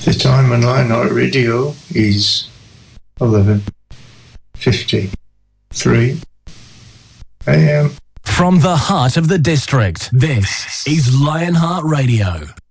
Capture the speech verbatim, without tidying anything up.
The time on Lionheart Radio is eleven fifty-three a m. From the heart of the district, this is Lionheart Radio.